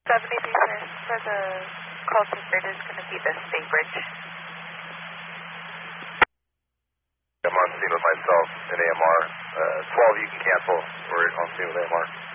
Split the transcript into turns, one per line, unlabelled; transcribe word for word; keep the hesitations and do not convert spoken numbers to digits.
seventy-three, sir. For the call to third is going to be the State Bridge.
I'm on scene with myself in A M R. Uh, twelve, you can cancel. We're on scene with A M R.